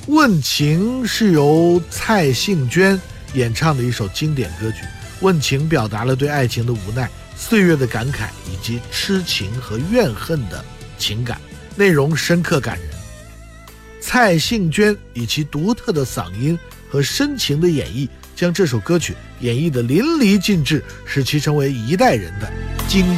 问情是由蔡幸娟演唱的一首经典歌曲，问情表达了对爱情的无奈、岁月的感慨以及痴情和怨恨的情感，内容深刻感人。蔡幸娟以其独特的嗓音和深情的演绎，将这首歌曲演绎得淋漓尽致，使其成为一代人的经典